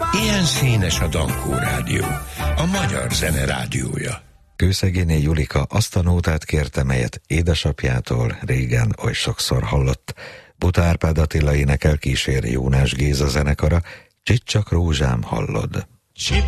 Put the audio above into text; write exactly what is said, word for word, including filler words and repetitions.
Ilyen színes a Dankó Rádió, a magyar zene rádiója. Kőszegéné Julika azt a nótát kérte, melyet édesapjától régen oly sokszor hallott. Buta Árpád Attila énekel, kíséri Jónás Géza zenekara, Csicsak rózsám hallod. Csip